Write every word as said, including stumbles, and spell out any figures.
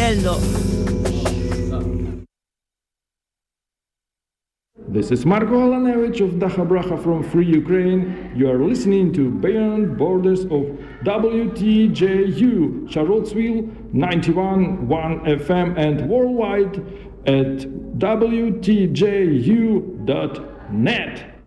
bello. This is Marko Alanevich of Daha Bracha from Free Ukraine. You are listening to Beyond Borders of W T J U, Charlottesville, ninety-one point one F M and worldwide at W T J U dot net.